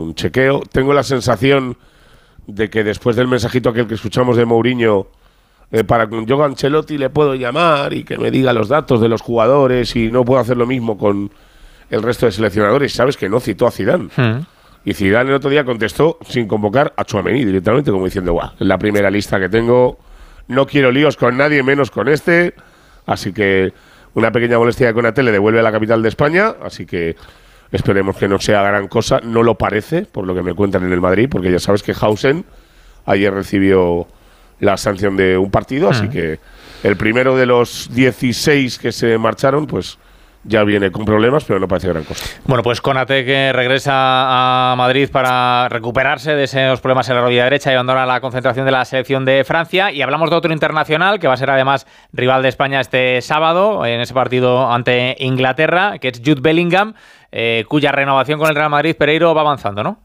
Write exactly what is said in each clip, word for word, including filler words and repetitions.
un chequeo. Tengo la sensación de que después del mensajito aquel que escuchamos de Mourinho, eh, para que yo a Ancelotti le puedo llamar y que me diga los datos de los jugadores, y no puedo hacer lo mismo con el resto de seleccionadores. Sabes que no citó a Zidane. Hmm. Y Zidane el otro día contestó sin convocar a Tchouaméni directamente, como diciendo, guau, es la primera lista que tengo, no quiero líos con nadie, menos con este. Así que una pequeña molestia de Konaté le devuelve a la capital de España, así que esperemos que no sea gran cosa. No lo parece, por lo que me cuentan en el Madrid, porque ya sabes que Hausen ayer recibió la sanción de un partido, uh-huh. así que el primero de los dieciséis que se marcharon, pues ya viene con problemas, pero no parece gran cosa. Bueno, pues Konaté, que regresa a Madrid para recuperarse de esos problemas en la rodilla derecha y abandona la concentración de la selección de Francia. Y hablamos de otro internacional que va a ser además rival de España este sábado en ese partido ante Inglaterra, que es Jude Bellingham, eh, cuya renovación con el Real Madrid, Pereiro, va avanzando, ¿no?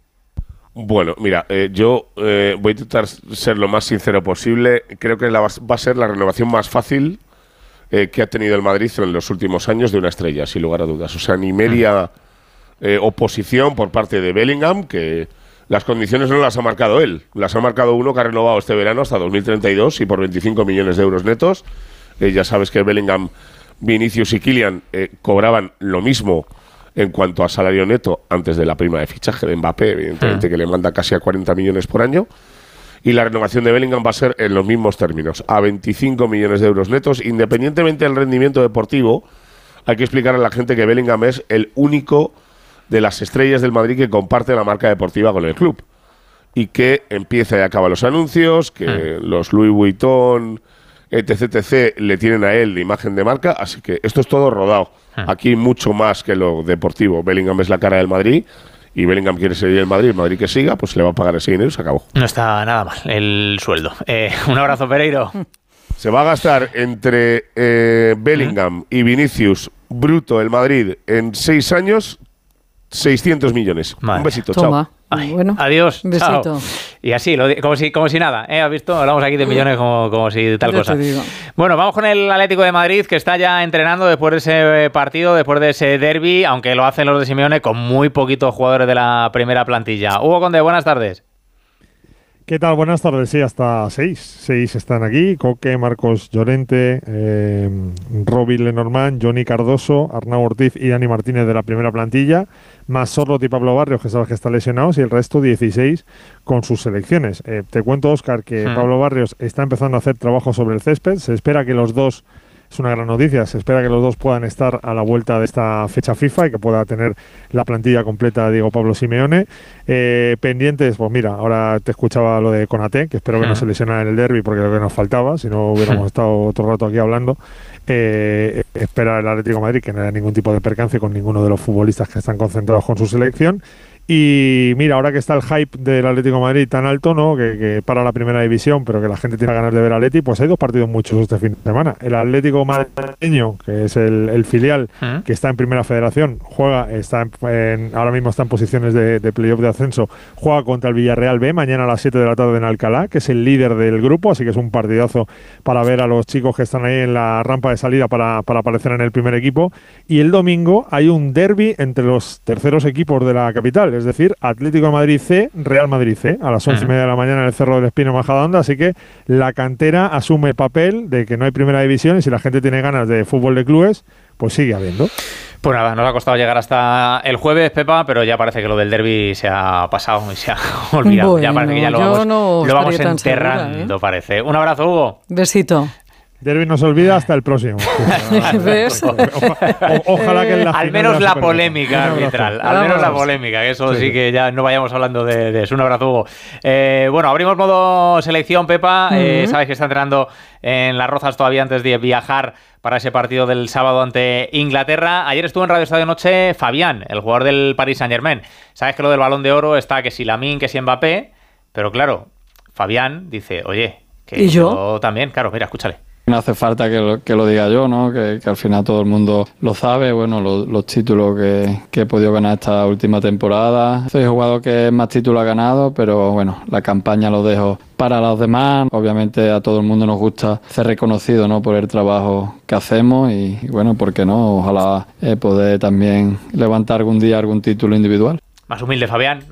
Bueno, mira, eh, yo eh, voy a intentar ser lo más sincero posible. Creo que la, va a ser la renovación más fácil Eh, que ha tenido el Madrid en los últimos años de una estrella, sin lugar a dudas. O sea, ni media eh, oposición por parte de Bellingham, que las condiciones no las ha marcado él. Las ha marcado uno que ha renovado este verano hasta dos mil treinta y dos y por veinticinco millones de euros netos. Eh, ya sabes que Bellingham, Vinicius y Kylian eh, cobraban lo mismo en cuanto a salario neto antes de la prima de fichaje de Mbappé, evidentemente, mm. que le manda casi a cuarenta millones por año. Y la renovación de Bellingham va a ser en los mismos términos, a veinticinco millones de euros netos. Independientemente del rendimiento deportivo, hay que explicar a la gente que Bellingham es el único de las estrellas del Madrid que comparte la marca deportiva con el club. Y que empieza y acaba los anuncios, que mm. los Louis Vuitton, etc, etcétera, le tienen a él de imagen de marca. Así que esto es todo rodado. Mm. Aquí mucho más que lo deportivo. Bellingham es la cara del Madrid. Y Bellingham quiere seguir el Madrid, el Madrid que siga, pues le va a pagar ese dinero y se acabó. No está nada mal el sueldo. Eh, un abrazo, Pereiro. Se va a gastar entre eh, Bellingham ¿Mm? y Vinicius bruto el Madrid en seis años seiscientos millones. Madre. Un besito, Toma. chao. Ay, bueno, adiós, besito. Chao. Y así, lo, como si como si nada, ¿eh? ¿Has visto? Hablamos aquí de millones como, como si tal Yo cosa. te digo. Bueno, vamos con el Atlético de Madrid, que está ya entrenando después de ese partido, después de ese derbi, aunque lo hacen los de Simeone con muy poquitos jugadores de la primera plantilla. Hugo Conde, buenas tardes. ¿Qué tal? Buenas tardes. Sí, hasta seis. Seis están aquí. Coque, Marcos Llorente, eh, Roby Lenormand, Johnny Cardoso, Arnau Ortiz y Dani Martínez de la primera plantilla, más Sorloth y Pablo Barrios, que sabes que están lesionados, y el resto dieciséis con sus selecciones. Eh, te cuento, Óscar, que hmm. Pablo Barrios está empezando a hacer trabajo sobre el césped. Se espera que los dos... Es una gran noticia, se espera que los dos puedan estar a la vuelta de esta fecha FIFA y que pueda tener la plantilla completa Diego Pablo Simeone. Eh, pendientes, pues mira, ahora te escuchaba lo de Konaté, que espero que no se lesionara en el derbi porque es lo que nos faltaba, si no hubiéramos estado otro rato aquí hablando. Eh, espera el Atlético de Madrid que no haya ningún tipo de percance con ninguno de los futbolistas que están concentrados con su selección. Y mira, ahora que está el hype del Atlético de Madrid tan alto, ¿no? Que, que para la primera división, pero que la gente tiene ganas de ver al Atleti, pues hay dos partidos muchos este fin de semana. El Atlético madrileño, que es el, el filial, ¿Eh? que está en Primera Federación, juega, está en, en, ahora mismo está en posiciones de, de playoff de ascenso, juega contra el Villarreal B, mañana a las siete de la tarde en Alcalá, que es el líder del grupo, así que es un partidazo para ver a los chicos que están ahí en la rampa de salida para, para aparecer en el primer equipo. Y el domingo hay un derbi entre los terceros equipos de la capital, es decir, Atlético de Madrid C, Real Madrid C, a las once y media de la mañana en el Cerro del Espino, Majadahonda, así que la cantera asume el papel de que no hay primera división y si la gente tiene ganas de fútbol de clubes, pues sigue habiendo. Pues nada, nos ha costado llegar hasta el jueves, Pepa, pero ya parece que lo del derbi se ha pasado y se ha olvidado. Bueno, ya parece que ya lo vamos, no lo vamos enterrando, segura, ¿eh? parece. Un abrazo, Hugo. Besito. Derbi no se olvida hasta el próximo. ¿Ves? O, o, ojalá que en la al menos la polémica arbitral, al menos la polémica, que eso sí, sí que ya no vayamos hablando de, de eso. Un abrazo, Hugo. Eh, bueno, abrimos modo selección, Pepa. Uh-huh. Eh, sabes que está entrenando en Las Rozas todavía antes de viajar para ese partido del sábado ante Inglaterra. Ayer estuvo en Radio Estadio Noche Fabián, el jugador del Paris Saint-Germain. Sabes que lo del Balón de Oro está que si Lamine, que si Mbappé, pero claro, Fabián dice, oye, que ¿Y yo? yo también, claro, mira, escúchale. No hace falta que lo, que lo diga yo, ¿no? Que, que al final todo el mundo lo sabe. Bueno, lo, los títulos que, que he podido ganar esta última temporada. Soy jugador que más títulos ha ganado, pero bueno, la campaña lo dejo para los demás. Obviamente a todo el mundo nos gusta ser reconocido, ¿no? Por el trabajo que hacemos y, y bueno, ¿por qué no? Ojalá eh, poder también levantar algún día algún título individual. Más humilde, Fabián.